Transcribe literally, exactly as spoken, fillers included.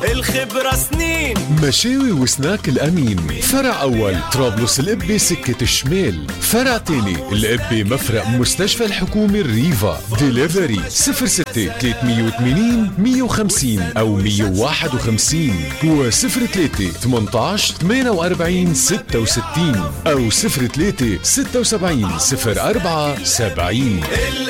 الخبرة سنين. مشاوي وسناك الأمين، فرع أول طرابلس القبة سكة الشمال، فرع تاني القبة مفرق مستشفى الحكومي الريفا. ديليفري صفر ستة ثلاثمية وثمانين مية وخمسين أو مية وواحد وخمسين وصفر ثلاثة ثمانية عشر ثمانية وأربعين ستة وستين أو صفر ثلاثة ستة وسبعين صفر أربعة سبعين.